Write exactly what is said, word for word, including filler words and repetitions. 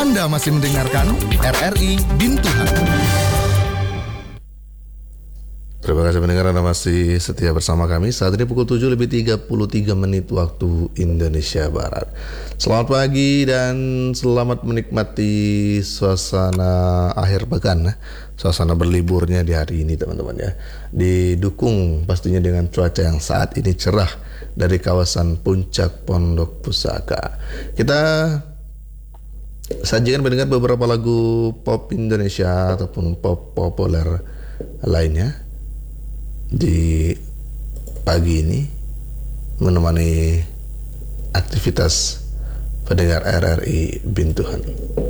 Anda masih mendengarkan R R I Bintuhan. Terima kasih pendengar, Anda masih setia bersama kami. Saat ini pukul tujuh lebih tiga puluh tiga menit waktu Indonesia Barat. Selamat pagi dan selamat menikmati suasana akhir pekan, suasana berliburnya di hari ini teman-teman ya. Didukung pastinya dengan cuaca yang saat ini cerah dari kawasan Puncak Pondok Pusaka. Kita sajikan pendengar beberapa lagu pop Indonesia ataupun pop populer lainnya di pagi ini menemani aktivitas pendengar R R I Bintuhan.